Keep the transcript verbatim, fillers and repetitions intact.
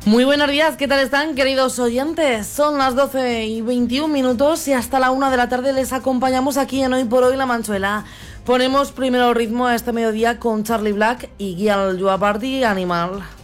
Muy buenos días, ¿qué tal están, queridos oyentes? Son las doce y veintiún minutos y hasta la una de la tarde les acompañamos aquí en Hoy por Hoy La Manchuela. Ponemos primero ritmo a este mediodía con Charlie Black y Guial Joapardi Animal.